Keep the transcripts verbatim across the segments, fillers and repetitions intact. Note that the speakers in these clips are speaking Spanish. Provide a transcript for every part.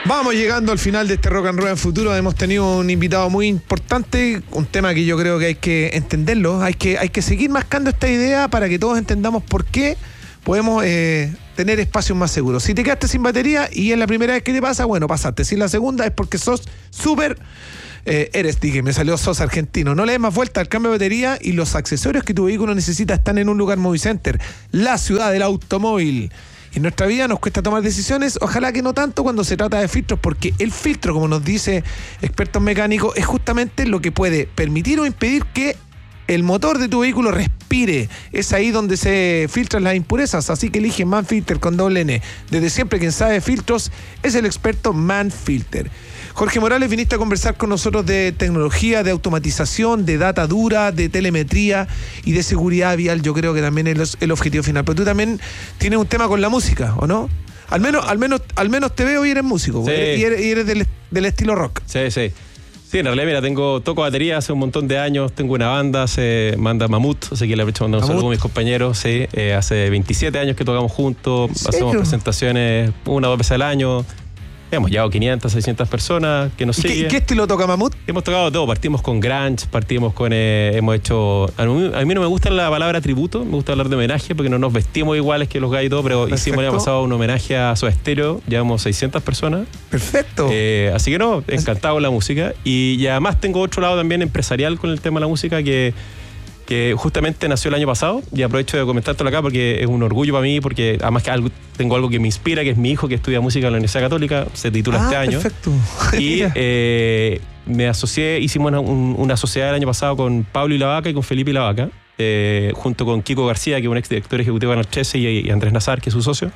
Vamos llegando al final de este Rock and Roll en Futuro. Hemos tenido un invitado muy importante, un tema que yo creo que hay que entenderlo, hay que, hay que seguir mascando esta idea para que todos entendamos por qué podemos eh, tener espacios más seguros. Si te quedaste sin batería y es la primera vez que te pasa, bueno, pasaste. Si es la segunda es porque sos súper... Eh, eres, dije, me salió sos argentino. No le des más vuelta al cambio de batería y los accesorios que tu vehículo necesita están en un lugar Movicenter, la ciudad del automóvil. En nuestra vida nos cuesta tomar decisiones, ojalá que no tanto cuando se trata de filtros, porque el filtro, como nos dice expertos mecánicos, es justamente lo que puede permitir o impedir que el motor de tu vehículo respire. Es ahí donde se filtran las impurezas, así que elige Manfilter con doble N. Desde siempre quien sabe de filtros es el experto Manfilter. Jorge Morales, viniste a conversar con nosotros de tecnología, de automatización, de data dura, de telemetría y de seguridad vial. Yo creo que también es el objetivo final. Pero tú también tienes un tema con la música, ¿o no? Al menos, al menos, al menos te veo y eres músico, sí. y eres, y eres del, del estilo rock. Sí, sí. Sí, en realidad, mira, tengo, toco batería hace un montón de años, tengo una banda, se manda Mamut, así que le aprovecho mandar un saludo a mis compañeros, sí, eh, hace veintisiete años que tocamos juntos, hacemos presentaciones una o dos veces al año. Hemos llegado quinientas, seiscientas personas que nos ¿Y siguen. ¿Qué, ¿Qué estilo toca Mamut? Hemos tocado todo, partimos con grunge, partimos con, eh, hemos hecho, a mí, a mí no me gusta la palabra tributo, me gusta hablar de homenaje porque no nos vestimos iguales que los gallos y todo, pero Perfecto. Hicimos el año pasado un homenaje a Soda Stereo, llevamos seiscientas personas. Perfecto. Eh, así que no, encantado con la música y, y además tengo otro lado también empresarial con el tema de la música que... que justamente nació el año pasado y aprovecho de comentártelo acá porque es un orgullo para mí, porque además que algo, tengo algo que me inspira, que es mi hijo que estudia música en la Universidad Católica, se titula ah, este año. Perfecto. Y eh, me asocié, hicimos una, un, una sociedad el año pasado con Pablo y la Vaca y con Felipe y la Vaca, eh, junto con Kiko García, que es un exdirector ejecutivo de Canal trece, y, y Andrés Nazar, que es su socio.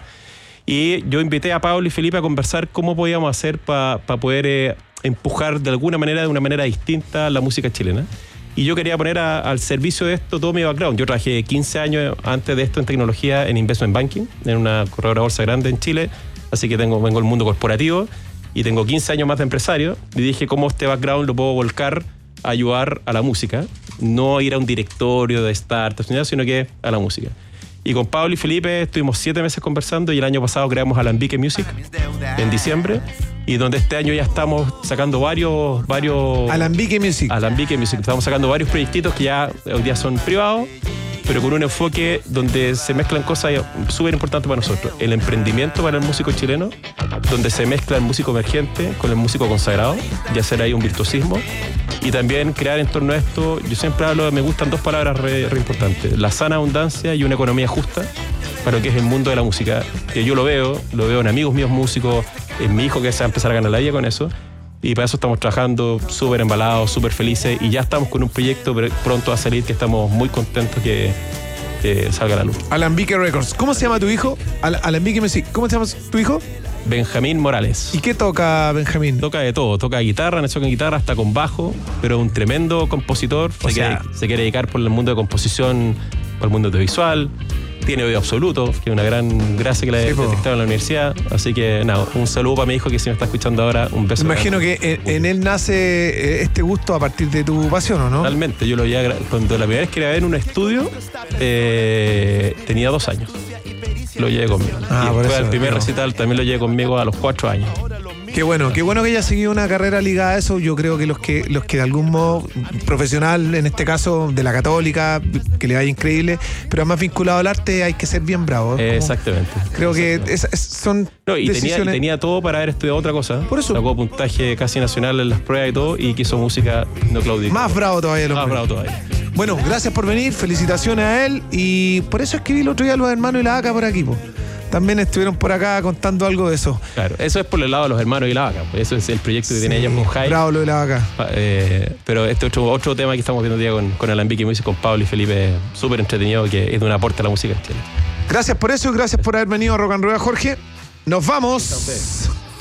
Y yo invité a Pablo y Felipe a conversar cómo podíamos hacer para pa poder eh, empujar de alguna manera, de una manera distinta, la música chilena. Y yo quería poner a, al servicio de esto todo mi background. Yo trabajé quince años antes de esto en tecnología en Investment Banking, en una corredora bolsa grande en Chile, así que tengo, vengo del mundo corporativo y tengo quince años más de empresario. Y dije cómo este background lo puedo volcar a ayudar a la música, no ir a un directorio de startups, sino que a la música. Y con Pablo y Felipe estuvimos siete meses conversando y el año pasado creamos Alambique Music en diciembre, y donde este año ya estamos sacando varios... varios Alambique Music. Alambique Music. Estamos sacando varios proyectitos que ya hoy día son privados, pero con un enfoque donde se mezclan cosas súper importantes para nosotros. El emprendimiento para el músico chileno, donde se mezcla el músico emergente con el músico consagrado, y hacer ahí un virtuosismo. Y también crear en torno a esto, yo siempre hablo, me gustan dos palabras re, re importantes: la sana abundancia y una economía justa para lo que es el mundo de la música. Que yo lo veo, lo veo en amigos míos músicos, en mi hijo que se va a empezar a ganar la vida con eso. Y para eso estamos trabajando súper embalados, súper felices, y ya estamos con un proyecto pronto a salir que estamos muy contentos que, que salga a la luz. Alambique Records. ¿Cómo se llama tu hijo? Al Alambique Music. ¿Cómo se llama tu hijo? Benjamín Morales. ¿Y qué toca Benjamín? Toca de todo, toca guitarra, nació con guitarra, hasta con bajo, pero un tremendo compositor. O se, sea, quiere, se quiere dedicar por el mundo de composición, por el mundo audiovisual. Tiene oído absoluto, que es una gran gracia que le sí, detectaron en la universidad. Así que nada, un saludo para mi hijo que si me está escuchando ahora, un beso. Me imagino que en, en él nace este gusto a partir de tu pasión, ¿o no? Totalmente, yo lo llevé, cuando la primera vez que grabé en un estudio, eh, tenía dos años. Lo llevé conmigo. Ah, y después el primer no. recital también lo llevé conmigo a los cuatro años. Qué bueno, qué bueno que haya seguido una carrera ligada a eso. Yo creo que los que los que de algún modo profesional, en este caso de la Católica, que le vaya increíble, pero además vinculado al arte, hay que ser bien bravo. Eh, exactamente. Creo exactamente. que es, es, son no, y decisiones... tenía, y tenía todo para haber estudiado otra cosa. Por eso. Sacó puntaje casi nacional en las pruebas y todo, y quiso música no claudicó. Más bravo todavía. Más bravo todavía. Bueno, gracias por venir, felicitaciones a él, y por eso escribí el otro día a los hermanos y la vaca por aquí, po. También estuvieron por acá contando algo de eso. Claro, eso es por el lado de los hermanos y la vaca. Eso es el proyecto que sí, tiene ellos con Jai. Bravo lo de la vaca. Eh, pero este otro, otro tema que estamos viendo hoy día con, con Alambique Music, con Pablo y Felipe, súper entretenido, que es de un aporte a la música en Chile. Gracias por eso y gracias por haber venido a Rock and Roll, Jorge. Nos vamos.